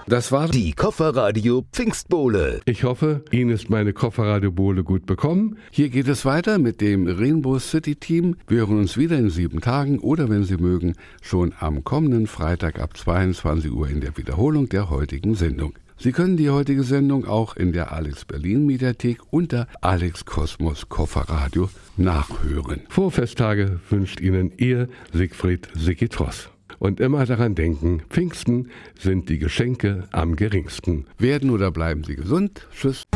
Das war die Kofferradio Pfingstbowle. Ich hoffe, Ihnen ist meine Kofferradio Bowle gut bekommen. Hier geht es weiter mit dem Rainbow City Team. Wir hören uns wieder in 7 Tagen oder, wenn Sie mögen, schon am kommenden Freitag ab 22 Uhr in der Wiederholung der heutigen Sendung. Sie können die heutige Sendung auch in der Alex Berlin Mediathek unter Alex Kosmos Kofferradio nachhören. Frohe Festtage wünscht Ihnen Ihr Siegfried Sigitross. Und immer daran denken, Pfingsten sind die Geschenke am geringsten. Werden oder bleiben Sie gesund. Tschüss.